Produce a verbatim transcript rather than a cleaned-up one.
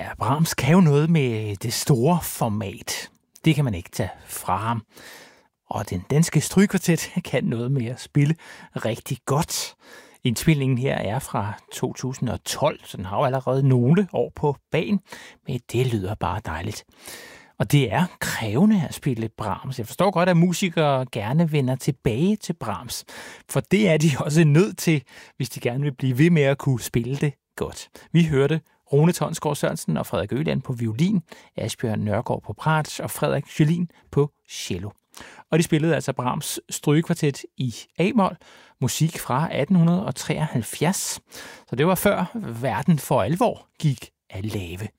Ja, Brahms kan jo noget med det store format. Det kan man ikke tage fra ham. Og den danske strygekvartet kan noget med at spille rigtig godt. Indspilningen her er fra to tusind og tolv, så den har jo allerede nogle år på bagen, men det lyder bare dejligt. Og det er krævende at spille Brahms. Jeg forstår godt, at musikere gerne vender tilbage til Brahms, for det er de også nødt til, hvis de gerne vil blive ved med at kunne spille det godt. Vi hørte Rune Tonsgaard Sørensen og Frederik Øland på violin, Asbjørn Nørgaard på bratsch og Frederik Jølin på cello. Og de spillede altså Brahms strygekvartet i A-mol, musik fra atten treoghalvfjerds. Så det var før verden for alvor gik af lave.